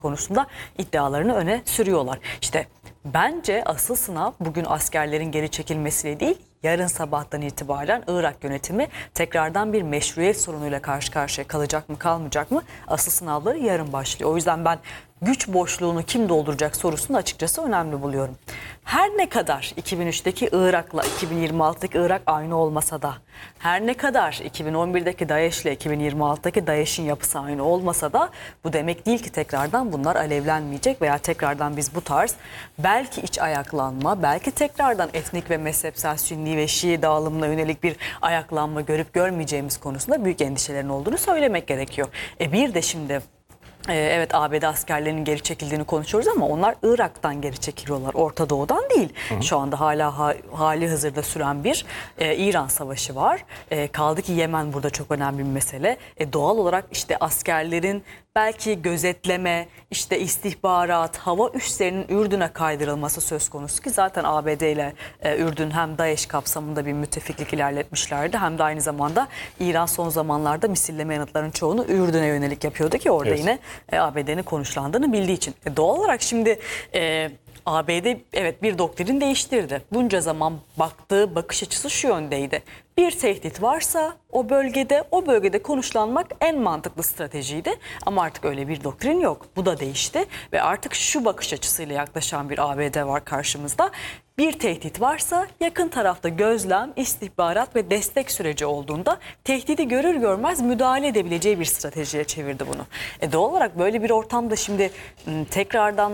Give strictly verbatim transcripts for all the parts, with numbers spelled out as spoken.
konusunda iddialarını öne sürüyorlar. İşte bence asıl sınav bugün askerlerin geri çekilmesiyle değil, yarın sabahtan itibaren Irak yönetimi tekrardan bir meşruiyet sorunuyla karşı karşıya kalacak mı kalmayacak mı? Asıl sınavları yarın başlıyor. O yüzden ben güç boşluğunu kim dolduracak sorusunu açıkçası önemli buluyorum. Her ne kadar iki bin üçteki Irak'la iki bin yirmi altıdaki Irak aynı olmasa da, her ne kadar iki bin on birdeki DAEŞ'le iki bin yirmi altıdaki DAEŞ'in yapısı aynı olmasa da bu demek değil ki tekrardan bunlar alevlenmeyecek veya tekrardan biz bu tarz belki iç ayaklanma, belki tekrardan etnik ve mezhepsel Sünni ve Şii dağılımına yönelik bir ayaklanma görüp görmeyeceğimiz konusunda büyük endişelerin olduğunu söylemek gerekiyor. E bir de şimdi evet, A B D askerlerinin geri çekildiğini konuşuyoruz ama onlar Irak'tan geri çekiliyorlar. Orta Doğu'dan değil. Hı hı. Şu anda hala ha, hali hazırda süren bir e, İran savaşı var. E, kaldı ki Yemen burada çok önemli bir mesele. E, doğal olarak işte askerlerin belki gözetleme, işte istihbarat, hava üslerinin Ürdün'e kaydırılması söz konusu ki zaten A B D ile e, Ürdün hem DAEŞ kapsamında bir müttefiklik ilerletmişlerdi hem de aynı zamanda İran son zamanlarda misilleme yanıtlarının çoğunu Ürdün'e yönelik yapıyordu ki orada evet. yine e, A B D'nin konuşlandığını bildiği için. E, doğal olarak şimdi e, A B D evet bir doktrin değiştirdi. Bunca zaman baktığı bakış açısı şu yöndeydi. Bir tehdit varsa o bölgede, o bölgede konuşlanmak en mantıklı stratejiydi. Ama artık öyle bir doktrin yok. Bu da değişti ve artık şu bakış açısıyla yaklaşan bir A B D var karşımızda. Bir tehdit varsa yakın tarafta gözlem, istihbarat ve destek süreci olduğunda tehdidi görür görmez müdahale edebileceği bir stratejiye çevirdi bunu. E doğal olarak böyle bir ortamda şimdi tekrardan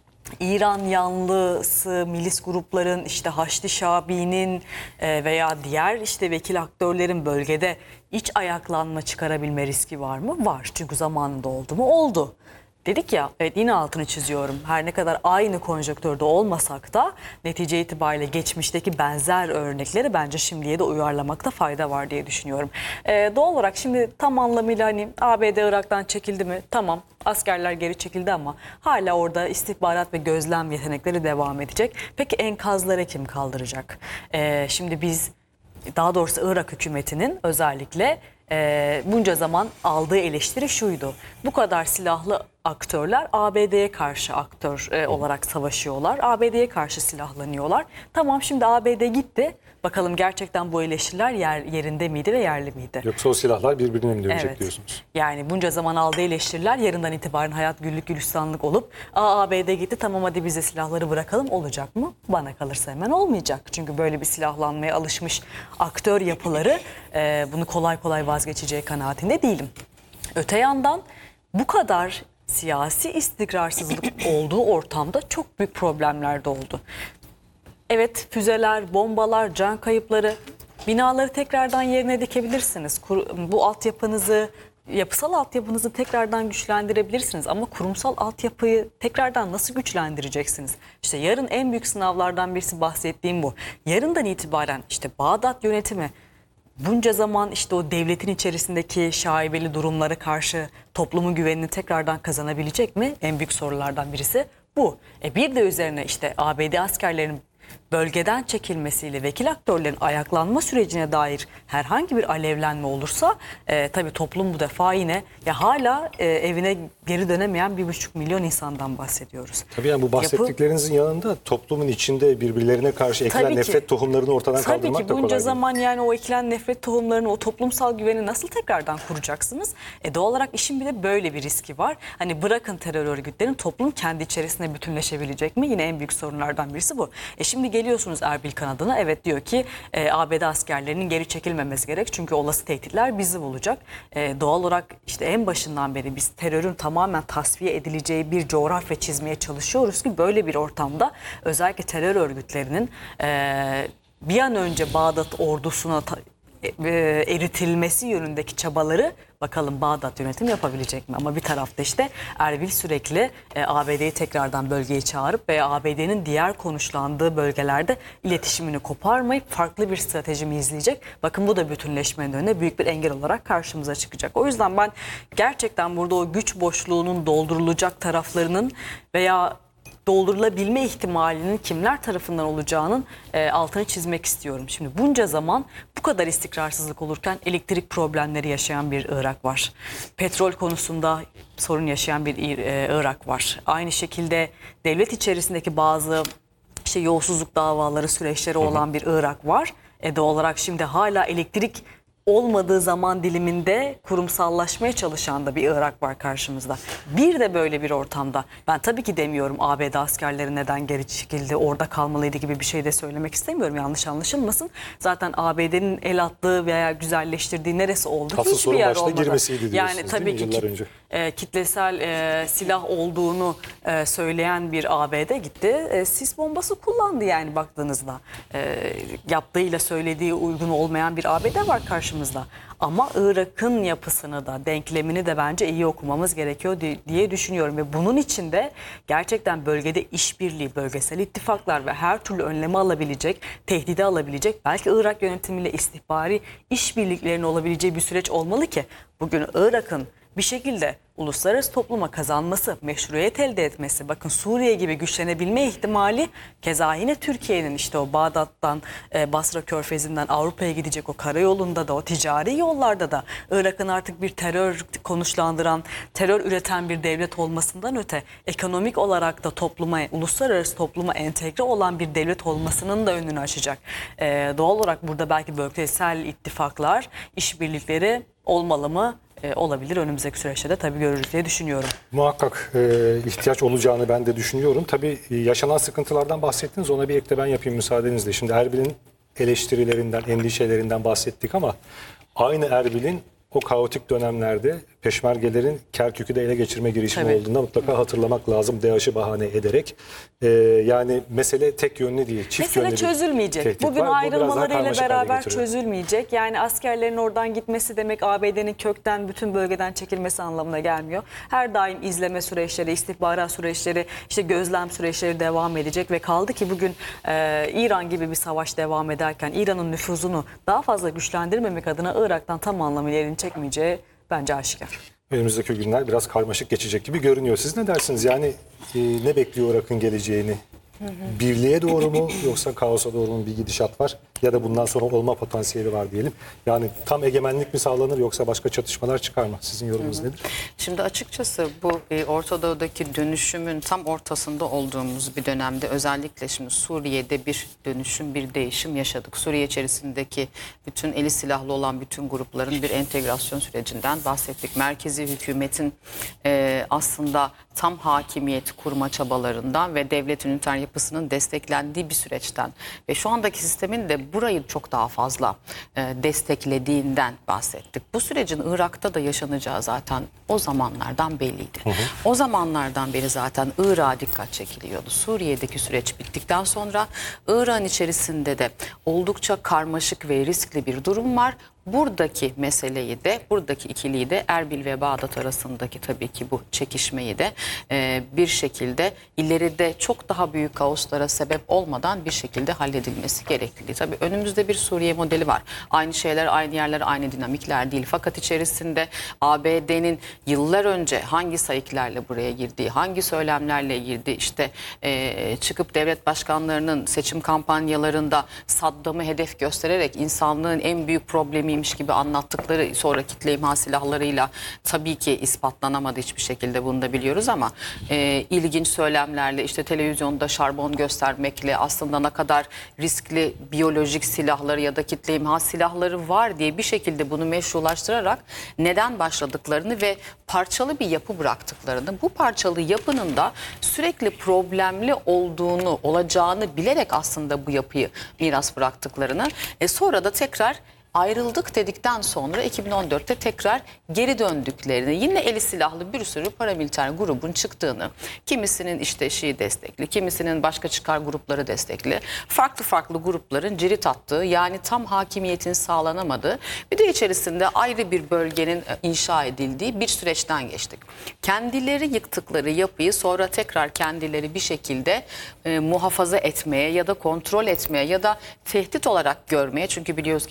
İran yanlısı milis grupların, işte Haçlı Şabi'nin veya diğer işte vekil aktörlerin bölgede iç ayaklanma çıkarabilme riski var mı? Var. Çünkü zamanında oldu mu? Oldu. Dedik ya, evet, yine altını çiziyorum. Her ne kadar aynı konjonktürde olmasak da netice itibariyle geçmişteki benzer örnekleri bence şimdiye de uyarlamakta fayda var diye düşünüyorum. Ee, doğal olarak şimdi tam anlamıyla hani A B D Irak'tan çekildi mi? Tamam, askerler geri çekildi ama hala orada istihbarat ve gözlem yetenekleri devam edecek. Peki enkazları kim kaldıracak? Ee, şimdi biz, daha doğrusu Irak hükümetinin özellikle e, bunca zaman aldığı eleştiri şuydu. Bu kadar silahlı aktörler A B D'ye karşı aktör e, olarak savaşıyorlar. A B D'ye karşı silahlanıyorlar. Tamam, şimdi A B D gitti. Bakalım gerçekten bu eleştiriler yer, yerinde miydi ve yerli miydi? Yoksa o silahlar birbirine mi dönecek evet. diyorsunuz? Yani bunca zaman aldığı eleştiriler yarından itibaren hayat güllük gülistanlık olup Aa, A B D gitti, tamam hadi bize silahları bırakalım olacak mı? Bana kalırsa hemen olmayacak. Çünkü böyle bir silahlanmaya alışmış aktör yapıları e, bunu kolay kolay vazgeçeceği kanaatinde değilim. Öte yandan bu kadar siyasi istikrarsızlık olduğu ortamda çok büyük problemler de oldu. Evet, füzeler, bombalar, can kayıpları, binaları tekrardan yerine dikebilirsiniz. Bu altyapınızı, yapısal altyapınızı tekrardan güçlendirebilirsiniz. Ama kurumsal altyapıyı tekrardan nasıl güçlendireceksiniz? İşte yarın en büyük sınavlardan birisi bahsettiğim bu. Yarından itibaren işte Bağdat yönetimi bunca zaman işte o devletin içerisindeki şaibeli durumlara karşı toplumun güvenini tekrardan kazanabilecek mi? En büyük sorulardan birisi bu. E bir de üzerine işte A B D askerlerinin bölgeden çekilmesiyle vekil aktörlerin ayaklanma sürecine dair herhangi bir alevlenme olursa e, tabii toplum bu defa yine ya hala e, evine geri dönemeyen bir buçuk milyon insandan bahsediyoruz. Tabii yani bu bahsettiklerinizin Yapı, yanında toplumun içinde birbirlerine karşı ekilen nefret tohumlarını ortadan kaldırmak da kolay değil. Tabii ki bunca zaman yani o ekilen nefret tohumlarını, o toplumsal güveni nasıl tekrardan kuracaksınız? E, doğal olarak işin bir de böyle bir riski var. Hani bırakın terör örgütlerin, toplum kendi içerisinde bütünleşebilecek mi? Yine en büyük sorunlardan birisi bu. E şimdi geliyorsunuz Erbil kanadına, evet diyor ki e, A B D askerlerinin geri çekilmemesi gerek çünkü olası tehditler bizi bulacak. E, doğal olarak işte en başından beri biz terörün tamamen tasfiye edileceği bir coğrafya çizmeye çalışıyoruz ki böyle bir ortamda özellikle terör örgütlerinin e, bir an önce Bağdat ordusuna ta, e, eritilmesi yönündeki çabaları bakalım Bağdat yönetimi yapabilecek mi? Ama bir tarafta işte Erbil sürekli e, A B D'yi tekrardan bölgeye çağırıp ve A B D'nin diğer konuşlandığı bölgelerde iletişimini koparmayıp farklı bir strateji mi izleyecek? Bakın bu da bütünleşmenin önüne büyük bir engel olarak karşımıza çıkacak. O yüzden ben gerçekten burada o güç boşluğunun doldurulacak taraflarının veya doldurulabilme ihtimalinin kimler tarafından olacağının e, altını çizmek istiyorum. Şimdi bunca zaman bu kadar istikrarsızlık olurken elektrik problemleri yaşayan bir Irak var. Petrol konusunda sorun yaşayan bir e, Irak var. Aynı şekilde devlet içerisindeki bazı işte yolsuzluk davaları, süreçleri olan bir Irak var. E doğal olarak şimdi hala elektrik olmadığı zaman diliminde kurumsallaşmaya çalışan da bir Irak var karşımızda. Bir de böyle bir ortamda ben tabii ki demiyorum A B D askerleri neden geri çekildi, orada kalmalıydı gibi bir şey de söylemek istemiyorum. Yanlış anlaşılmasın. Zaten A B D'nin el attığı veya güzelleştirdiği neresi oldu? Asıl Hiçbir sorun yer başta olmadı. girmesiydi diyorsunuz, Yani tabii ki yıllar önce? E, kitlesel e, silah olduğunu e, söyleyen bir A B D gitti. E, sis bombası kullandı yani baktığınızda. E, yaptığıyla söylediği uygun olmayan bir A B D var karşımızda. Ama Irak'ın yapısını da denklemini de bence iyi okumamız gerekiyor diye düşünüyorum. Ve bunun için de gerçekten bölgede işbirliği, bölgesel ittifaklar ve her türlü önlemi alabilecek, tehdidi alabilecek, belki Irak yönetimiyle istihbari işbirliklerinin olabileceği bir süreç olmalı ki bugün Irak'ın bir şekilde uluslararası topluma kazanması, meşruiyet elde etmesi, bakın Suriye gibi güçlenebilme ihtimali, keza yine Türkiye'nin işte o Bağdat'tan, e, Basra Körfezi'nden Avrupa'ya gidecek o karayolunda da, o ticari yollarda da Irak'ın artık bir terör konuşlandıran, terör üreten bir devlet olmasından öte ekonomik olarak da topluma, uluslararası topluma entegre olan bir devlet olmasının da önünü açacak. E, doğal olarak burada belki bölgesel ittifaklar, işbirlikleri olmalı mı? E, olabilir. Önümüzdeki süreçte de tabii görürüz diye düşünüyorum. Muhakkak e, ihtiyaç olacağını ben de düşünüyorum. Tabii e, yaşanan sıkıntılardan bahsettiniz. Ona bir ek de ben yapayım müsaadenizle. Şimdi Erbil'in eleştirilerinden, endişelerinden bahsettik ama aynı Erbil'in o kaotik dönemlerde Peşmergelerin Kerkük'ü de ele geçirme girişimi Tabii. olduğunda mutlaka hatırlamak lazım. DAEŞ'i bahane ederek. Ee, yani mesele tek yönlü değil, çift Mesele yönlü bir çözülmeyecek. tehdit Bugün var. Bu biraz daha ayrılmalarıyla karmaşık hale beraber getiriyor. çözülmeyecek. Yani askerlerin oradan gitmesi demek A B D'nin kökten bütün bölgeden çekilmesi anlamına gelmiyor. Her daim izleme süreçleri, istihbarat süreçleri, işte gözlem süreçleri devam edecek ve kaldı ki bugün e, İran gibi bir savaş devam ederken İran'ın nüfuzunu daha fazla güçlendirmemek adına Irak'tan tam anlamıyla elini çekmeyeceği bence aşikar. Önümüzdeki günler biraz karmaşık geçecek gibi görünüyor. Siz ne dersiniz? Yani e, ne bekliyor Irak'ın geleceğini? Hı hı. Birliğe doğru mu yoksa kaosa doğru mu bir gidişat var? Ya da bundan sonra olma potansiyeli var diyelim. Yani tam egemenlik mi sağlanır yoksa başka çatışmalar çıkar mı? Sizin yorumunuz hı hı. nedir? Şimdi açıkçası bu e, Orta Doğu'daki dönüşümün tam ortasında olduğumuz bir dönemde özellikle şimdi Suriye'de bir dönüşüm, bir değişim yaşadık. Suriye içerisindeki bütün eli silahlı olan bütün grupların bir entegrasyon sürecinden bahsettik. Merkezi hükümetin e, aslında tam hakimiyet kurma çabalarından ve devletin üniter yapısının desteklendiği bir süreçten ve şu andaki sistemin de burayı çok daha fazla e, desteklediğinden bahsettik. Bu sürecin Irak'ta da yaşanacağı zaten o zamanlardan belliydi. Hı hı. O zamanlardan beri zaten Irak'a dikkat çekiliyordu. Suriye'deki süreç bittikten sonra Irak'ın içerisinde de oldukça karmaşık ve riskli bir durum var. Buradaki meseleyi de, buradaki ikiliyi de Erbil ve Bağdat arasındaki tabii ki bu çekişmeyi de e, bir şekilde ileride çok daha büyük kaoslara sebep olmadan bir şekilde halledilmesi gerekli. Tabii önümüzde bir Suriye modeli var. Aynı şeyler, aynı yerler, aynı dinamikler değil. Fakat içerisinde A B D'nin yıllar önce hangi sayıklarla buraya girdiği, hangi söylemlerle girdiği, işte e, çıkıp devlet başkanlarının seçim kampanyalarında Saddam'ı hedef göstererek insanlığın en büyük problemi gibi anlattıkları sonra kitle imha silahlarıyla tabii ki ispatlanamadı hiçbir şekilde, bunu da biliyoruz ama e, ilginç söylemlerle işte televizyonda şarbon göstermekle aslında ne kadar riskli biyolojik silahları ya da kitle imha silahları var diye bir şekilde bunu meşrulaştırarak neden başladıklarını ve parçalı bir yapı bıraktıklarını, bu parçalı yapının da sürekli problemli olduğunu, olacağını bilerek aslında bu yapıyı miras bıraktıklarını e, sonra da tekrar ayrıldık dedikten sonra iki bin on dörtte tekrar geri döndüklerini, yine eli silahlı bir sürü paramiliter grubun çıktığını, kimisinin işte Şii destekli, kimisinin başka çıkar grupları destekli, farklı farklı grupların cirit attığı, yani tam hakimiyetin sağlanamadığı, bir de içerisinde ayrı bir bölgenin inşa edildiği bir süreçten geçtik. Kendileri yıktıkları yapıyı sonra tekrar kendileri bir şekilde e, muhafaza etmeye ya da kontrol etmeye ya da tehdit olarak görmeye, çünkü biliyoruz ki bir tarafta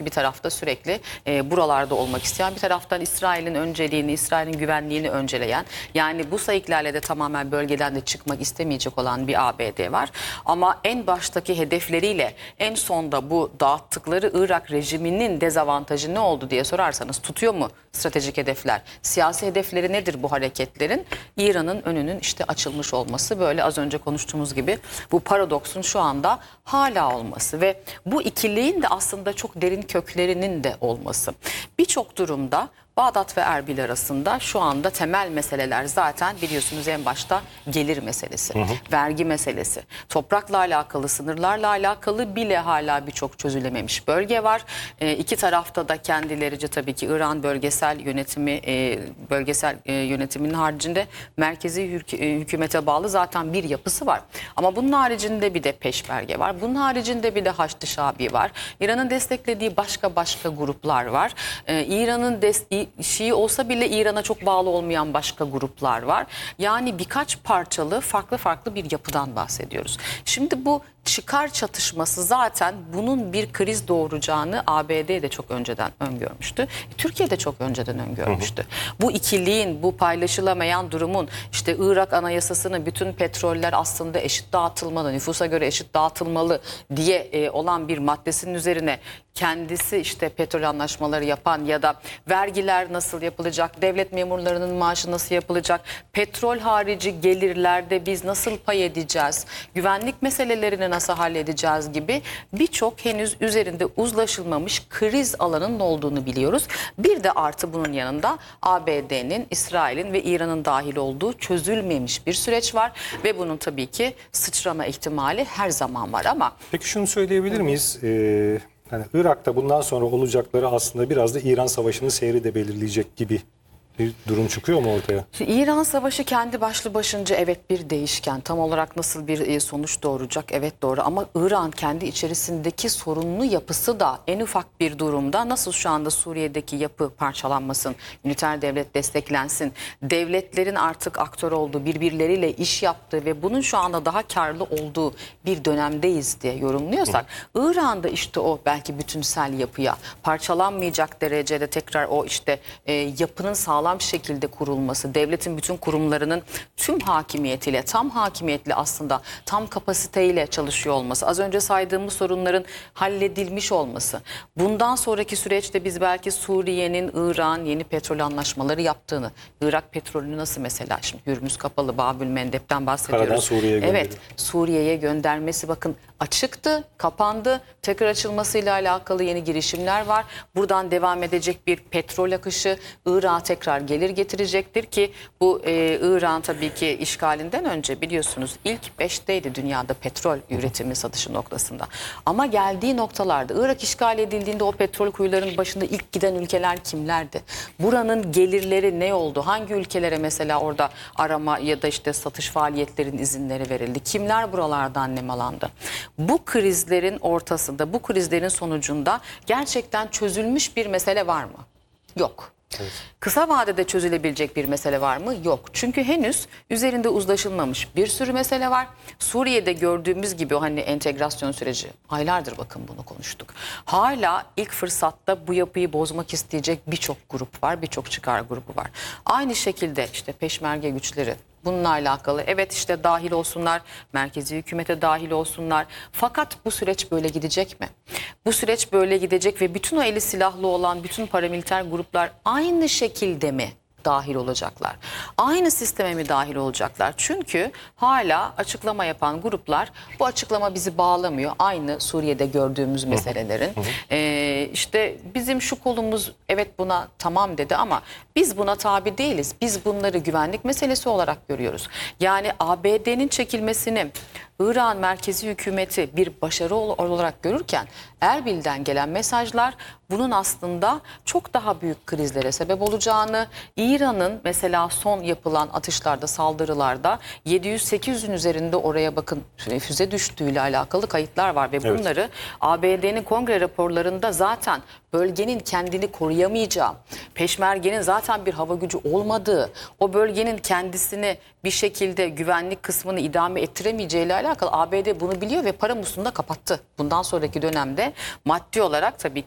da sürekli e, buralarda olmak isteyen, bir taraftan İsrail'in önceliğini, İsrail'in güvenliğini önceleyen, yani bu sayıklarla de tamamen bölgeden de çıkmak istemeyecek olan bir A B D var. Ama en baştaki hedefleriyle en sonda bu dağıttıkları Irak rejiminin dezavantajı ne oldu diye sorarsanız, tutuyor mu stratejik hedefler? Siyasi hedefleri nedir bu hareketlerin? İran'ın önünün işte açılmış olması, böyle az önce konuştuğumuz gibi bu paradoksun şu anda hala olması ve bu ikiliğin de aslında çok derin köklerinin de olması. Birçok durumda Bağdat ve Erbil arasında şu anda temel meseleler zaten biliyorsunuz, en başta gelir meselesi, hı hı. vergi meselesi, toprakla alakalı, sınırlarla alakalı bile hala birçok çözülememiş bölge var. E, iki tarafta da kendilerince tabii ki İran bölgesel yönetimi, e, bölgesel e, yönetiminin haricinde merkezi hük hükümete bağlı zaten bir yapısı var. Ama bunun haricinde bir de peşmerge var. Bunun haricinde bir de Haçlı Şabi var. İran'ın desteklediği başka başka gruplar var. E, İran'ın desteği Şii olsa bile İran'a çok bağlı olmayan başka gruplar var. Yani birkaç parçalı farklı farklı bir yapıdan bahsediyoruz. Şimdi bu çıkar çatışması zaten bunun bir kriz doğuracağını A B D de çok önceden öngörmüştü. Türkiye de çok önceden öngörmüştü. Hı hı. Bu ikiliğin, bu paylaşılamayan durumun, işte Irak Anayasası'nın bütün petroller aslında eşit dağıtılmalı, nüfusa göre eşit dağıtılmalı diye e, olan bir maddesinin üzerine kendisi işte petrol anlaşmaları yapan ya da vergiler nasıl yapılacak, devlet memurlarının maaşı nasıl yapılacak, petrol harici gelirlerde biz nasıl pay edeceğiz, güvenlik meselelerini nasıl halledeceğiz gibi birçok henüz üzerinde uzlaşılmamış kriz alanının olduğunu biliyoruz. Bir de artı bunun yanında A B D'nin, İsrail'in ve İran'ın dahil olduğu çözülmemiş bir süreç var ve bunun tabii ki sıçrama ihtimali her zaman var. Ama peki şunu söyleyebilir miyiz? Ee, yani Irak'ta bundan sonra olacakları aslında biraz da İran Savaşı'nın seyri de belirleyecek gibi bir durum çıkıyor mu ortaya? İran Savaşı kendi başlı başınca evet bir değişken. Tam olarak nasıl bir sonuç doğuracak? Evet doğru, ama İran kendi içerisindeki sorunlu yapısı da en ufak bir durumda, nasıl şu anda Suriye'deki yapı parçalanmasın, üniter devlet desteklensin, devletlerin artık aktör olduğu, birbirleriyle iş yaptığı ve bunun şu anda daha karlı olduğu bir dönemdeyiz diye yorumluyorsak, Hı. İran'da işte o belki bütünsel yapıya parçalanmayacak derecede tekrar o işte e, yapının sağlam şekilde kurulması, devletin bütün kurumlarının tüm hakimiyetiyle, tam hakimiyetli aslında tam kapasiteyle çalışıyor olması, az önce saydığımız sorunların halledilmiş olması. Bundan sonraki süreçte biz belki Suriye'nin İran yeni petrol anlaşmaları yaptığını, Irak petrolünü nasıl mesela, şimdi Hürmüz kapalı, Babül Mendeb'den bahsediyoruz. Karadan Suriye'ye gönderiyor. Evet, Suriye'ye göndermesi bakın açıktı, kapandı. Tekrar açılmasıyla alakalı yeni girişimler var. Buradan devam edecek bir petrol akışı Irak'a tekrar gelir getirecektir ki bu e, İran tabii ki işgalinden önce biliyorsunuz ilk beşteydi dünyada petrol üretimi, satışı noktasında. Ama geldiği noktalarda, Irak işgal edildiğinde o petrol kuyularının başında ilk giden ülkeler kimlerdi? Buranın gelirleri ne oldu? Hangi ülkelere mesela orada arama ya da işte satış faaliyetlerin izinleri verildi? Kimler buralardan nemalandı? Bu krizlerin ortasında, bu krizlerin sonucunda gerçekten çözülmüş bir mesele var mı? Yok. Evet. Kısa vadede çözülebilecek bir mesele var mı? Yok. Çünkü henüz üzerinde uzlaşılmamış bir sürü mesele var. Suriye'de gördüğümüz gibi o hani entegrasyon süreci, aylardır bakın bunu konuştuk. Hala ilk fırsatta bu yapıyı bozmak isteyecek birçok grup var, birçok çıkar grubu var. Aynı şekilde işte peşmerge güçleri, bununla alakalı evet işte dahil olsunlar, merkezi hükümete dahil olsunlar. Fakat bu süreç böyle gidecek mi? Bu süreç böyle gidecek ve bütün o eli silahlı olan bütün paramiliter gruplar aynı şekilde mi dahil olacaklar? Aynı sisteme mi dahil olacaklar? Çünkü hala açıklama yapan gruplar, bu açıklama bizi bağlamıyor. Aynı Suriye'de gördüğümüz meselelerin. Hı hı. Ee, işte bizim şu kolumuz evet buna tamam dedi ama biz buna tabi değiliz. Biz bunları güvenlik meselesi olarak görüyoruz. Yani A B D'nin çekilmesini İran merkezi hükümeti bir başarı olarak görürken Erbil'den gelen mesajlar bunun aslında çok daha büyük krizlere sebep olacağını, İran'ın mesela son yapılan atışlarda, saldırılarda yedi yüz sekiz yüzün üzerinde oraya bakın füze düştüğüyle alakalı kayıtlar var ve bunları evet. A B D'nin kongre raporlarında zaten bölgenin kendini koruyamayacağı, peşmergenin zaten bir hava gücü olmadığı, o bölgenin kendisini bir şekilde güvenlik kısmını idame ettiremeyeceğiyle alakalı A B D bunu biliyor ve para musluğunu da kapattı. Bundan sonraki dönemde maddi olarak tabii ki askeri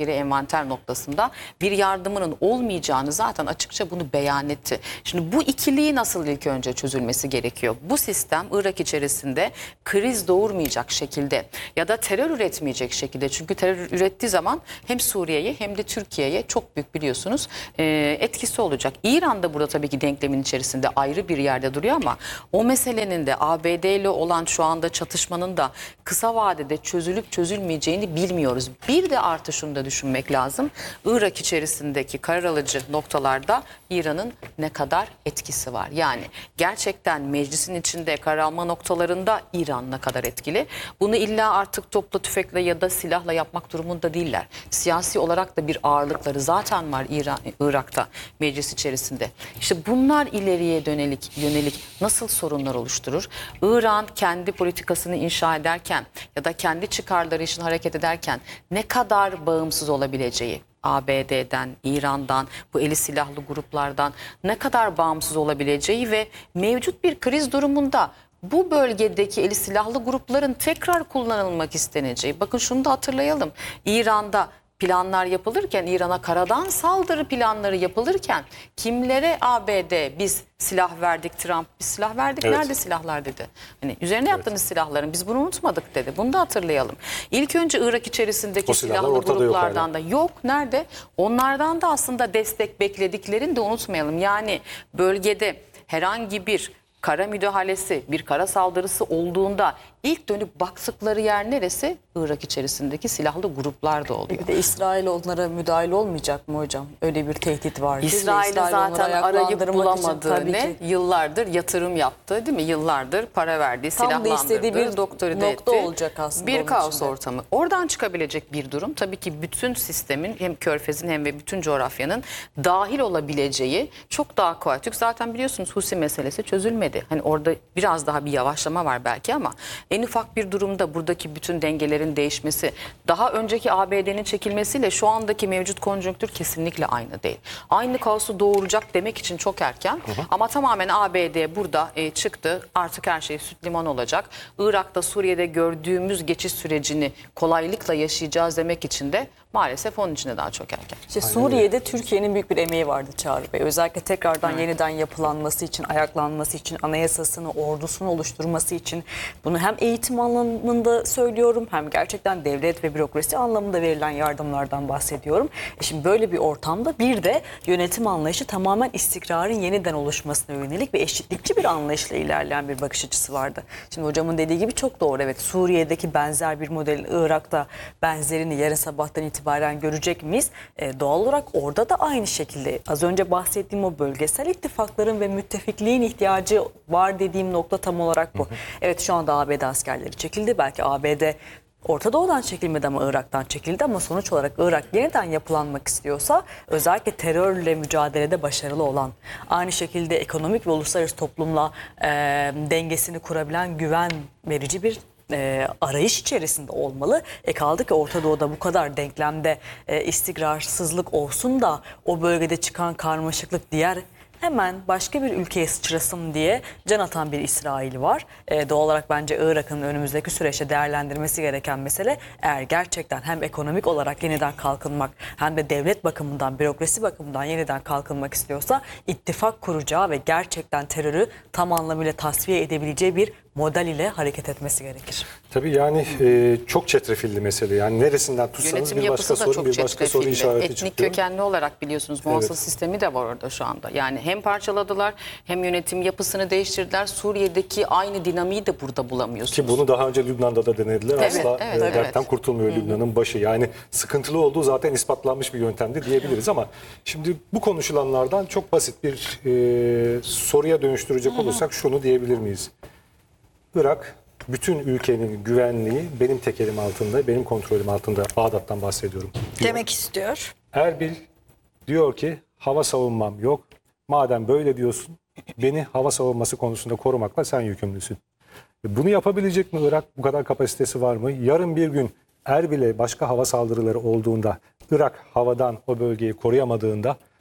askeri envanter noktasında bir yardımının olmayacağını zaten açıkça bunu beyan etti. Şimdi bu ikiliği nasıl ilk önce çözülmesi gerekiyor? Bu sistem Irak içerisinde kriz doğurmayacak şekilde ya da terör üretmeyecek şekilde, çünkü terör ürettiği zaman hem Suriye'ye hem de Türkiye'ye çok büyük biliyorsunuz e, etkisi olacak. İran da burada tabii ki denklemin içerisinde ayrı bir yerde duruyor ama o meselenin de A B D ile olan şu anda çatışmanın da kısa vadede çözülüp çözülmeyeceğini bilmiyoruz. Bir de artı şunu da düşünmek lazım. Irak içerisindeki karar alıcı noktalarda İran'ın ne kadar etkisi var? Yani gerçekten meclisin içinde karar alma noktalarında İran ne kadar etkili? Bunu illa artık topla tüfekle ya da silahla yapmak durumunda değiller. Siyasi olarak da bir ağırlıkları zaten var İran, Irak'ta meclis içerisinde. İşte bunlar ileriye dönelik yönelik nasıl sorunlar oluşturur? İran kendi politikasını inşa ederken ya da kendi çıkarları için hareket ederken ne kadar bağımsız olabileceği, A B D'den, İran'dan, bu eli silahlı gruplardan ne kadar bağımsız olabileceği ve mevcut bir kriz durumunda bu bölgedeki eli silahlı grupların tekrar kullanılmak isteneceği. Bakın şunu da hatırlayalım. İran'da planlar yapılırken, İran'a karadan saldırı planları yapılırken kimlere A B D biz silah verdik, Trump biz silah verdik, Evet. nerede silahlar dedi. Hani üzerine yaptığınız silahların biz bunu unutmadık dedi. Bunu da hatırlayalım. İlk önce Irak içerisindeki O silahlar silahlı ortada yok gruplardan hala. da yok. Nerede? Onlardan da aslında destek beklediklerini de unutmayalım. Yani bölgede herhangi bir kara müdahalesi, bir kara saldırısı olduğunda ilk dönüp baktıkları yer neresi? Irak içerisindeki silahlı gruplar da oluyor. Bir de İsrail onlara müdahale olmayacak mı hocam? Öyle bir tehdit var. değil mi? İsrail'i İsrail onları zaten arayıp ayaklandırmak için bulamadığı tabii ne? ki Yıllardır yatırım yaptı değil mi? Yıllardır para verdi, Tam da silahlandırdı, istediği bir doktori nokta etti. olacak aslında Bir onun kaos içinde. ortamı. Oradan çıkabilecek bir durum tabii ki bütün sistemin hem Körfez'in hem ve bütün coğrafyanın dahil olabileceği çok daha kolay. Çünkü zaten biliyorsunuz Husi meselesi çözülmedi. Hani orada biraz daha bir yavaşlama var belki ama en ufak bir durumda buradaki bütün dengelerin değişmesi, daha önceki A B D'nin çekilmesiyle şu andaki mevcut konjonktür kesinlikle aynı değil. Aynı kaosu doğuracak demek için çok erken ama tamamen A B D burada e, çıktı. Artık her şey süt liman olacak. Irak'ta, Suriye'de gördüğümüz geçiş sürecini kolaylıkla yaşayacağız demek için de maalesef onun için de daha çok erken. İşte Suriye'de Türkiye'nin büyük bir emeği vardı Çağrı Bey. Özellikle tekrardan Evet. yeniden yapılanması için, ayaklanması için, anayasasını, ordusunu oluşturması için bunu hem eğitim anlamında söylüyorum hem gerçekten devlet ve bürokrasi anlamında verilen yardımlardan bahsediyorum. E şimdi böyle bir ortamda bir de yönetim anlayışı tamamen istikrarın yeniden oluşmasına yönelik ve eşitlikçi bir anlayışla ilerleyen bir bakış açısı vardı. Şimdi hocamın dediği gibi çok doğru. Evet, Suriye'deki benzer bir model, Irak'ta benzerini yarın sabahtan itibaren görecek miyiz? E, doğal olarak orada da aynı şekilde az önce bahsettiğim o bölgesel ittifakların ve müttefikliğin ihtiyacı var dediğim nokta tam olarak bu. Hı hı. Evet, şu anda A B D askerleri çekildi. Belki A B D Orta Doğu'dan çekilmedi ama Irak'tan çekildi ama sonuç olarak Irak yeniden yapılanmak istiyorsa özellikle terörle mücadelede başarılı olan, aynı şekilde ekonomik ve uluslararası toplumla e, dengesini kurabilen güven verici bir E, arayış içerisinde olmalı. E kaldı ki Orta Doğu'da bu kadar denklemde e, istikrarsızlık olsun da o bölgede çıkan karmaşıklık diğer hemen başka bir ülkeye sıçrasın diye can atan bir İsrail var. E, doğal olarak bence Irak'ın önümüzdeki süreçte değerlendirmesi gereken mesele eğer gerçekten hem ekonomik olarak yeniden kalkınmak hem de devlet bakımından, bürokrasi bakımından yeniden kalkınmak istiyorsa ittifak kuracağı ve gerçekten terörü tam anlamıyla tasfiye edebileceği bir model ile hareket etmesi gerekir. Tabii yani e, çok çetrefilli mesele. Yani neresinden tutsanız Yönetim bir yapısı başka da sorun, çok bir başka soru çetrefilli. işareti Etnik çıkıyor. kökenli olarak biliyorsunuz muhasıl Evet. sistemi de var orada şu anda. Yani hem parçaladılar hem yönetim yapısını değiştirdiler. Suriye'deki aynı dinamiği de burada bulamıyorsunuz. Ki bunu daha önce Lübnan'da da denediler. Evet, Asla evet, e, evet. dertten kurtulmuyor Lübnan'ın başı. Yani sıkıntılı olduğu zaten ispatlanmış bir yöntemdi diyebiliriz ama şimdi bu konuşulanlardan çok basit bir e, soruya dönüştürecek olursak şunu diyebilir miyiz? Irak bütün ülkenin güvenliği benim tekelim altında, benim kontrolüm altında. Bağdat'tan bahsediyorum. diyor. Demek istiyor. Erbil diyor ki hava savunmam yok. Madem böyle diyorsun beni hava savunması konusunda korumakla sen yükümlüsün. Bunu yapabilecek mi Irak? Bu kadar kapasitesi var mı? Yarın bir gün Erbil'e başka hava saldırıları olduğunda Irak havadan o bölgeyi koruyamadığında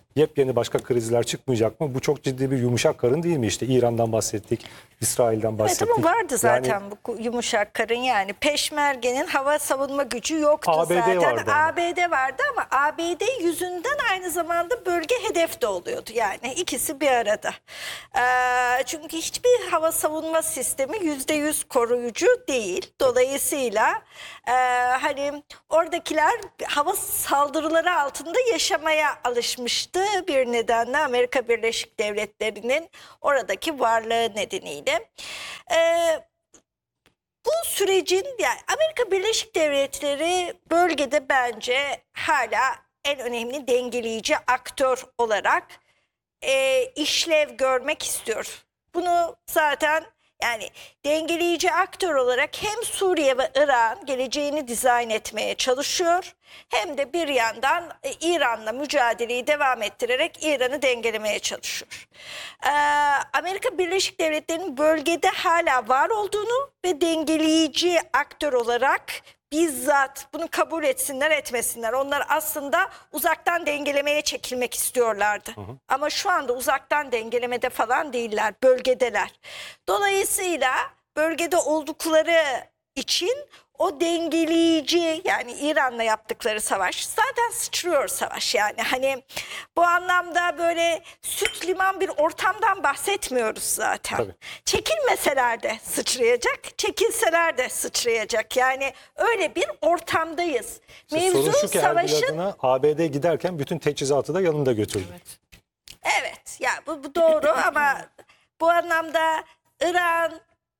yepyeni başka krizler çıkmayacak mı? Bu çok ciddi bir yumuşak karın değil mi? İşte İran'dan bahsettik, İsrail'den Evet bahsettik. ama vardı zaten Yani bu yumuşak karın, yani Peşmerge'nin hava savunma gücü yoktu A B D zaten. vardı ama. A B D vardı ama A B D yüzünden aynı zamanda bölge hedef de oluyordu, yani ikisi bir arada. Ee, çünkü hiçbir hava savunma sistemi yüzde yüz koruyucu değil. Dolayısıyla e, hani oradakiler hava saldırıları altında yaşamaya alışmıştı bir nedenle, Amerika Birleşik Devletleri'nin oradaki varlığı nedeniyle. Ee, bu sürecin, yani Amerika Birleşik Devletleri bölgede bence hala en önemli dengeleyici aktör olarak e, işlev görmek istiyor. Bunu zaten yani dengeleyici aktör olarak hem Suriye ve İran geleceğini dizayn etmeye çalışıyor, hem de bir yandan e, İran'la mücadeleyi devam ettirerek İran'ı dengelemeye çalışıyor. Ee, Amerika Birleşik Devletleri'nin bölgede hala var olduğunu ve dengeleyici aktör olarak bizzat bunu kabul etsinler etmesinler, onlar aslında uzaktan dengelemeye çekilmek istiyorlardı. Hı hı. Ama şu anda uzaktan dengelemede falan değiller, bölgedeler. Dolayısıyla bölgede oldukları için o dengeleyici, yani İran'la yaptıkları savaş zaten sıçrıyor savaş, yani hani bu anlamda böyle süt liman bir ortamdan bahsetmiyoruz zaten. Tabii. Çekilmeseler de sıçrayacak, çekilseler de sıçrayacak, yani öyle bir ortamdayız. İşte Mevzu sorun şu ki savaşın... adına A B D giderken bütün teçhizatı da yanında götürdü. Evet. Evet, ya bu, bu doğru ama bu anlamda İran,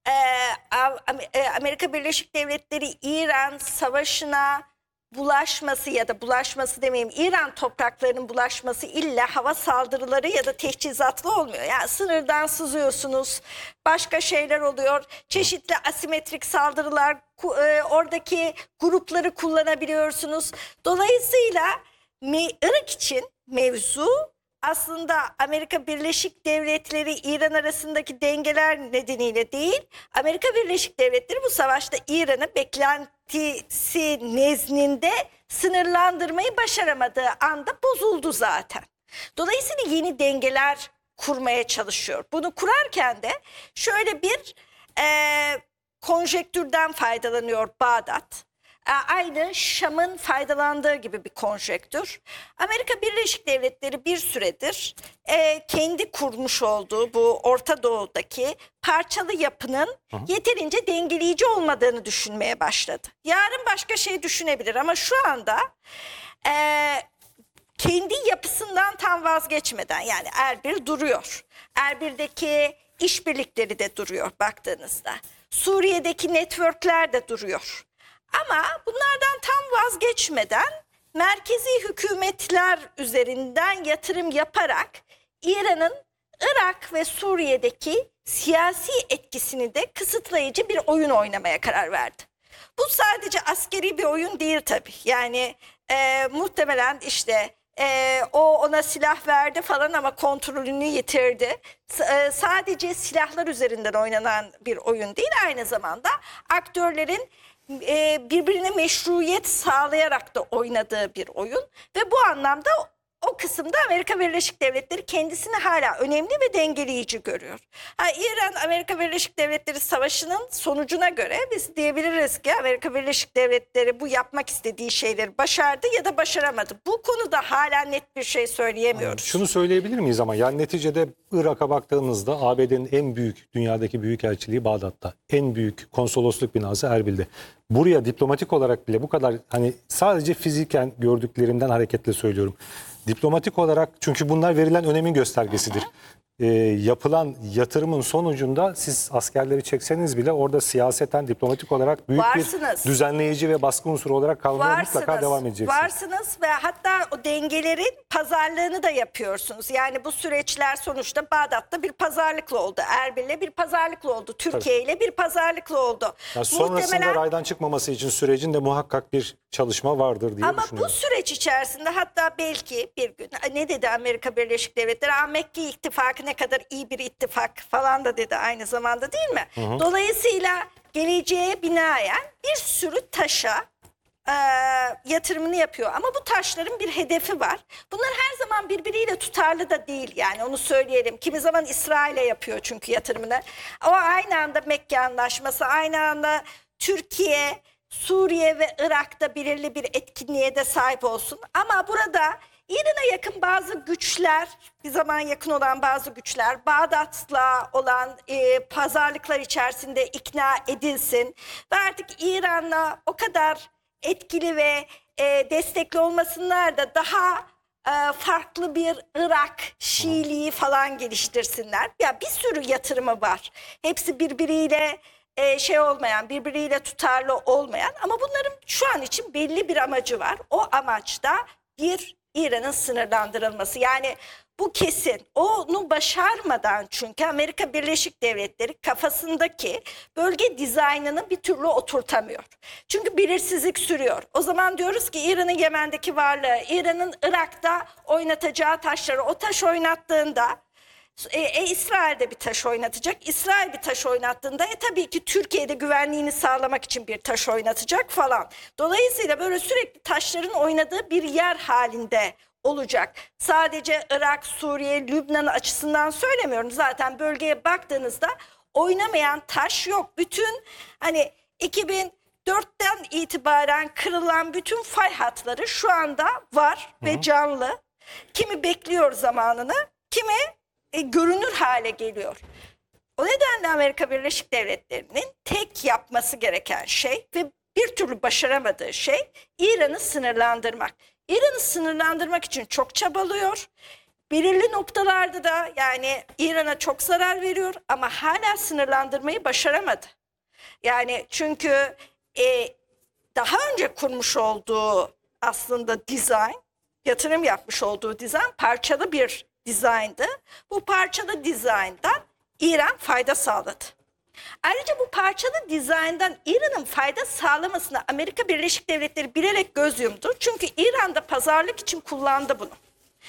e, Amerika Birleşik Devletleri İran savaşına bulaşması ya da bulaşması demeyeyim, İran topraklarının bulaşması illa hava saldırıları ya da teçhizatlı olmuyor. Yani sınırdan sızıyorsunuz, başka şeyler oluyor, çeşitli asimetrik saldırılar, oradaki grupları kullanabiliyorsunuz. Dolayısıyla Irak için mevzu aslında Amerika Birleşik Devletleri İran arasındaki dengeler nedeniyle değil, Amerika Birleşik Devletleri bu savaşta İran'ı beklentisi nezdinde sınırlandırmayı başaramadığı anda bozuldu zaten. Dolayısıyla yeni dengeler kurmaya çalışıyor. Bunu kurarken de şöyle bir e, konjektürden faydalanıyor Bağdat. Aynı Şam'ın faydalandığı gibi bir konjektür. Amerika Birleşik Devletleri bir süredir e, kendi kurmuş olduğu bu Orta Doğu'daki parçalı yapının Aha. yeterince dengeleyici olmadığını düşünmeye başladı. Yarın başka şey düşünebilir ama şu anda e, kendi yapısından tam vazgeçmeden, yani Erbil duruyor. Erbil'deki işbirlikleri de duruyor baktığınızda. Suriye'deki networkler de duruyor. Ama bunlardan tam vazgeçmeden merkezi hükümetler üzerinden yatırım yaparak İran'ın Irak ve Suriye'deki siyasi etkisini de kısıtlayıcı bir oyun oynamaya karar verdi. Bu sadece askeri bir oyun değil tabii. Yani e, muhtemelen işte e, o ona silah verdi falan ama kontrolünü yitirdi. S- e, sadece silahlar üzerinden oynanan bir oyun değil, aynı zamanda aktörlerin birbirine meşruiyet sağlayarak da oynadığı bir oyun ve bu anlamda o kısımda Amerika Birleşik Devletleri kendisini hala önemli ve dengeleyici görüyor. Ha, İran-Amerika Birleşik Devletleri savaşının sonucuna göre biz diyebiliriz ki Amerika Birleşik Devletleri bu yapmak istediği şeyleri başardı ya da başaramadı. Bu konuda hala net bir şey söyleyemiyoruz. Şunu söyleyebilir miyiz ama yani neticede Irak'a baktığımızda A B D'nin en büyük, dünyadaki büyükelçiliği Bağdat'ta. En büyük konsolosluk binası Erbil'de. Buraya diplomatik olarak bile bu kadar, hani sadece fiziken gördüklerimden hareketle söylüyorum. Diplomatik olarak, çünkü bunlar verilen önemin göstergesidir. Ee, yapılan yatırımın sonucunda siz askerleri çekseniz bile orada siyaseten, diplomatik olarak büyük Varsınız. bir düzenleyici ve baskı unsuru olarak kalmaya Varsınız, mutlaka devam edeceksiniz. Varsınız ve hatta o dengelerin pazarlığını da yapıyorsunuz. Yani bu süreçler sonuçta Bağdat'ta bir pazarlıkla oldu. Erbil'le bir pazarlıkla oldu. Türkiye ile bir pazarlıkla oldu. Yani sonrasında Muhtemelen... raydan çıkmaması için sürecin de muhakkak bir çalışma vardır diye Ama düşünüyorum. bu süreç içerisinde hatta belki bir gün ne dedi Amerika Birleşik Devletleri? Aa, Mekke ittifakı ne kadar iyi bir ittifak falan da dedi aynı zamanda, değil mi? Hı hı. Dolayısıyla geleceğe binaen bir sürü taşa e, yatırımını yapıyor. Ama bu taşların bir hedefi var. Bunlar her zaman birbiriyle tutarlı da değil, yani onu söyleyelim. Kimi zaman İsrail'e yapıyor çünkü yatırımını. Ama aynı anda Mekke Anlaşması, aynı anda Türkiye, Suriye ve Irak'ta belirli bir etkinliğe de sahip olsun. Ama burada İran'a yakın bazı güçler, bir zaman yakın olan bazı güçler, Bağdat'la olan e, pazarlıklar içerisinde ikna edilsin. Ve artık İran'la o kadar etkili ve e, destekli olmasınlar da daha e, farklı bir Irak Şiiliği falan geliştirsinler. Ya bir sürü yatırımı var. Hepsi birbiriyle e, şey olmayan, birbiriyle tutarlı olmayan, ama bunların şu an için belli bir amacı var. O amaç da bir, İran'ın sınırlandırılması. Yani bu kesin. Onu başarmadan çünkü Amerika Birleşik Devletleri kafasındaki bölge dizaynını bir türlü oturtamıyor. Çünkü belirsizlik sürüyor. O zaman diyoruz ki İran'ın Yemen'deki varlığı, İran'ın Irak'ta oynatacağı taşları, o taş oynattığında E, e, İsrail'de bir taş oynatacak. İsrail bir taş oynattığında e, tabii ki Türkiye'de güvenliğini sağlamak için bir taş oynatacak falan. Dolayısıyla böyle sürekli taşların oynadığı bir yer halinde olacak. Sadece Irak, Suriye, Lübnan açısından söylemiyorum. Zaten bölgeye baktığınızda oynamayan taş yok. Bütün hani iki bin dörtten itibaren kırılan bütün fay hatları şu anda var Hı. ve canlı. Kimi bekliyor zamanını, kimi E, görünür hale geliyor. O nedenle Amerika Birleşik Devletleri'nin tek yapması gereken şey ve bir türlü başaramadığı şey İran'ı sınırlandırmak. İran'ı sınırlandırmak için çok çabalıyor. Belirli noktalarda da yani İran'a çok zarar veriyor ama hala sınırlandırmayı başaramadı. Yani çünkü e, daha önce kurmuş olduğu aslında dizayn, yatırım yapmış olduğu dizayn parçalı bir dizayndı. Bu parçalı dizayndan İran fayda sağladı. Ayrıca bu parçalı dizayndan İran'ın fayda sağlamasına Amerika Birleşik Devletleri bilerek göz yumdu. Çünkü İran'da pazarlık için kullandı bunu.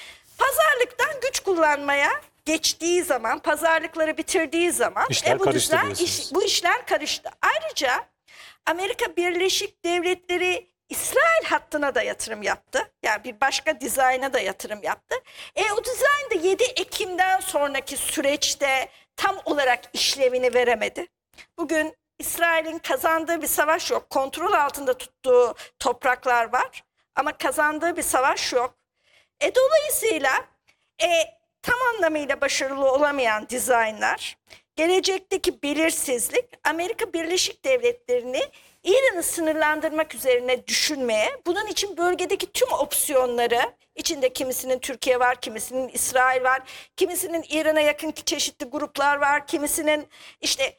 Pazarlıktan güç kullanmaya geçtiği zaman, pazarlıkları bitirdiği zaman İşler e, bu, karıştı düzen, diyorsunuz. iş, bu işler karıştı. Ayrıca Amerika Birleşik Devletleri İsrail hattına da yatırım yaptı. Yani bir başka dizayna da yatırım yaptı. E, o dizayn da yedi Ekim'den sonraki süreçte tam olarak işlevini veremedi. Bugün İsrail'in kazandığı bir savaş yok. Kontrol altında tuttuğu topraklar var ama kazandığı bir savaş yok. E, dolayısıyla e, tam anlamıyla başarılı olamayan dizaynlar, gelecekteki belirsizlik Amerika Birleşik Devletleri'ni İran'ı sınırlandırmak üzerine düşünmeye, bunun için bölgedeki tüm opsiyonları, içinde kimisinin Türkiye var, kimisinin İsrail var, kimisinin İran'a yakın çeşitli gruplar var, kimisinin işte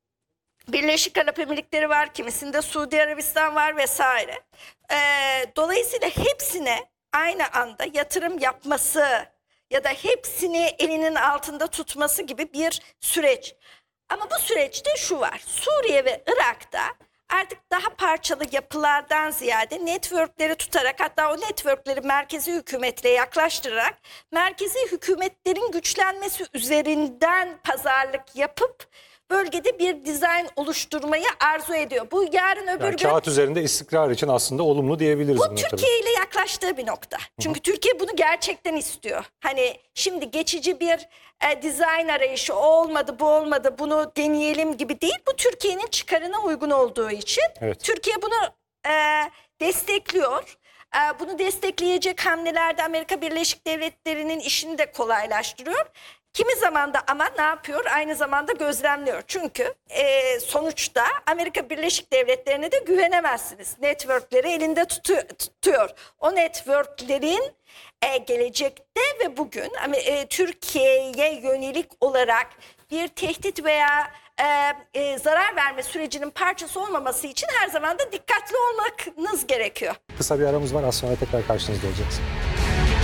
Birleşik Arap Emirlikleri var, kimisinde Suudi Arabistan var vesaire. Ee, dolayısıyla hepsine aynı anda yatırım yapması ya da hepsini elinin altında tutması gibi bir süreç. Ama bu süreçte şu var, Suriye ve Irak'ta artık daha parçalı yapılardan ziyade networkleri tutarak, hatta o networkleri merkezi hükümetle yaklaştırarak merkezi hükümetlerin güçlenmesi üzerinden pazarlık yapıp bölgede bir dizayn oluşturmayı arzu ediyor. Bu yarın öbür Yani gün... kağıt üzerinde istikrar için aslında olumlu diyebiliriz. Bu bunu Türkiye tabii. ile yaklaştığı bir nokta. Çünkü Hı-hı. Türkiye bunu gerçekten istiyor. Hani şimdi geçici bir e, dizayn arayışı, o olmadı, bu olmadı, bunu deneyelim gibi değil. Bu Türkiye'nin çıkarına uygun olduğu için Evet. Türkiye bunu e, destekliyor. E, bunu destekleyecek hamlelerde Amerika Birleşik Devletleri'nin işini de kolaylaştırıyor. Kimi zaman da ama ne yapıyor? Aynı zamanda gözlemliyor. Çünkü e, sonuçta Amerika Birleşik Devletleri'ne de güvenemezsiniz. Networkleri elinde tutu, tutuyor. O networklerin e, gelecekte ve bugün e, Türkiye'ye yönelik olarak bir tehdit veya e, e, zarar verme sürecinin parçası olmaması için her zaman da dikkatli olmanız gerekiyor. Kısa bir aramız var. Az sonra tekrar karşınızda olacağız.